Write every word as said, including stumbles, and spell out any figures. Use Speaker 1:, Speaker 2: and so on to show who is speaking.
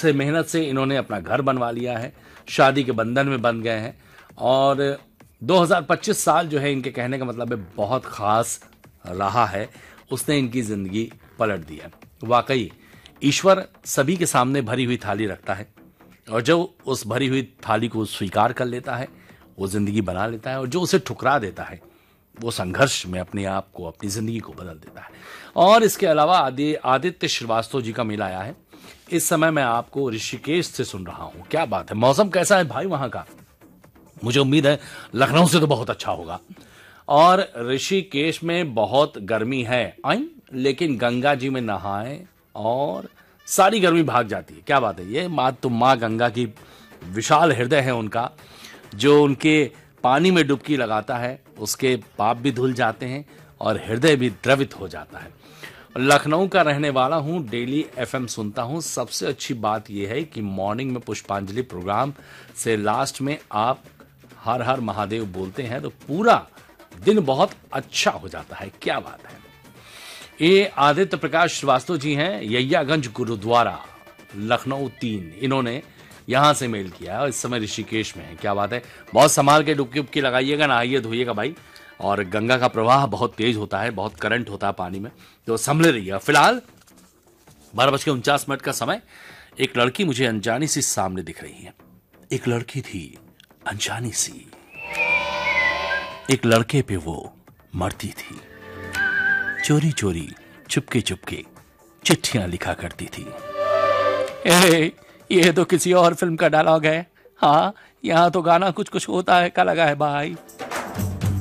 Speaker 1: से मेहनत से इन्होंने अपना घर बनवा लिया है, शादी के बंधन में बंध गए हैं और दो हज़ार पच्चीस साल जो है, इनके कहने का मतलब है, बहुत खास रहा है। उसने इनकी जिंदगी पलट दी है। वाकई ईश्वर सभी के सामने भरी हुई थाली रखता है और जो उस भरी हुई थाली को स्वीकार कर लेता है वो जिंदगी बना लेता है, और जो उसे ठुकरा देता है वो संघर्ष में अपने आप को, अपनी जिंदगी को बदल देता है। और इसके अलावा आदि आदित्य श्रीवास्तव जी का मेल आया है। इस समय मैं आपको ऋषिकेश से सुन रहा हूं। क्या बात है, मौसम कैसा है भाई वहां का? मुझे उम्मीद है लखनऊ से तो बहुत अच्छा होगा। और ऋषिकेश में बहुत गर्मी है आई, लेकिन गंगा जी में नहाएं और सारी गर्मी भाग जाती है। क्या बात है, ये माँ तुम माँ गंगा की विशाल हृदय है उनका, जो उनके पानी में डुबकी लगाता है उसके पाप भी धुल जाते हैं और हृदय भी द्रवित हो जाता है। लखनऊ का रहने वाला हूं, डेली एफएम सुनता हूं। सबसे अच्छी बात यह है कि मॉर्निंग में पुष्पांजलि प्रोग्राम से लास्ट में आप हर हर महादेव बोलते हैं तो पूरा दिन बहुत अच्छा हो जाता है। क्या बात है। ये आदित्य प्रकाश श्रीवास्तव जी हैं, यैयागंज गुरुद्वारा, लखनऊ तीन। इन्होंने यहां से मेल किया है और इस समय ऋषिकेश में है। क्या बात है, बहुत संभाल के डुबकी उबकी लगाइएगा, नहाइए धोइएगा भाई। और गंगा का प्रवाह बहुत तेज होता है, बहुत करंट होता है पानी में, तो संभले रहिएगा। फिलहाल बारह बज के उनचास मिनट का समय। एक लड़की मुझे अनजानी सी सामने दिख रही है। एक लड़की थी अनजानी सी, एक लड़के पे वो मरती थी, चोरी चोरी चुपके चुपके चिट्ठियां लिखा करती थी। ए, ये तो किसी और फिल्म का डायलॉग है। हाँ, यहाँ तो गाना कुछ कुछ होता है का लगा है भाई।